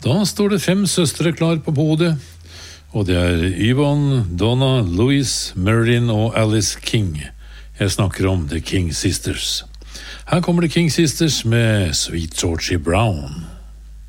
Da står det 5 søstre klar på podiet, og det er Yvonne, Donna, Louise, Merlin og Alice King. Jeg snakker om The King Sisters. Her kommer The King Sisters med Sweet Georgie Brown.